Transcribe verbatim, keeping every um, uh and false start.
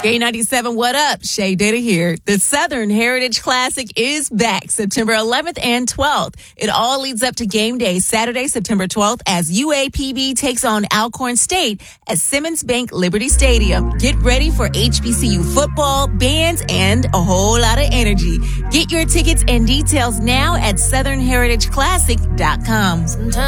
K ninety-seven, what up? Shay Data here. The Southern Heritage Classic is back September eleventh and twelfth. It all leads up to game day Saturday, September twelfth, as U A P B takes on Alcorn State at Simmons Bank Liberty Stadium. Get ready for H B C U football, bands, and a whole lot of energy. Get your tickets and details now at southern heritage classic dot com.